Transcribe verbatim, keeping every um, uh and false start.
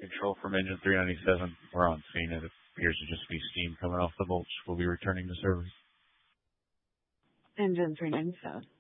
control from engine three ninety-seven. We're on scene. It appears to just be steam coming off the bolts. We'll be returning to service. Engine three ninety-seven.